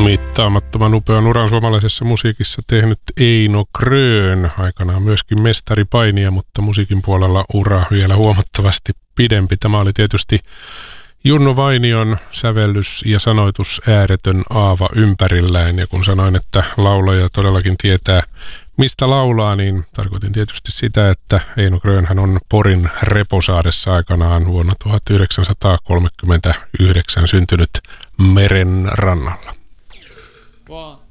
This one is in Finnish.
Mittaamattoman upean uran suomalaisessa musiikissa tehnyt Eino Grön, aikanaan myöskin mestaripainija, mutta musiikin puolella ura vielä huomattavasti pidempi. Tämä oli tietysti Junno Vainion sävellys ja sanoitus ääretön aava ympärillään, ja kun sanoin, että laulaja todellakin tietää mistä laulaa, niin tarkoitin tietysti sitä, että Eino Grönhän on Porin Reposaaressa aikanaan vuonna 1939 syntynyt meren rannalla. 1,